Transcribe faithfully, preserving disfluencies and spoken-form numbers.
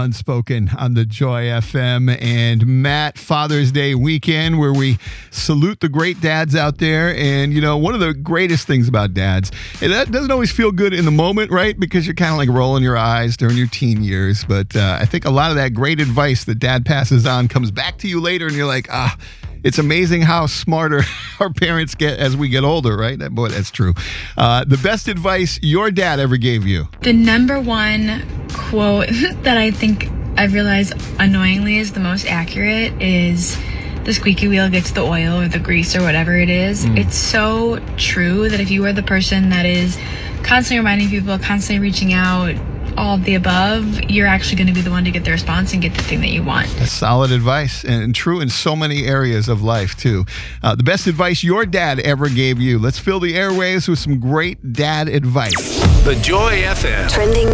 Unspoken on the Joy F M. And Matt, Father's Day weekend, where we salute the great dads out there. And, you know, one of the greatest things about dads, and that doesn't always feel good in the moment, right? Because you're kind of like rolling your eyes during your teen years. But uh, I think a lot of that great advice that dad passes on comes back to you later, and you're like, ah, it's amazing how smarter our parents get as we get older, right? That, boy, that's true. Uh, the best advice your dad ever gave you? The number one quote that I think I've realized annoyingly is the most accurate is the squeaky wheel gets the oil or the grease or whatever it is. Mm. It's so true that if you are the person that is constantly reminding people, constantly reaching out, all of the above, you're actually going to be the one to get the response and get the thing that you want. That's solid advice, and true in so many areas of life, too. Uh, the best advice your dad ever gave you. Let's fill the airwaves with some great dad advice. The Joy F M. Trending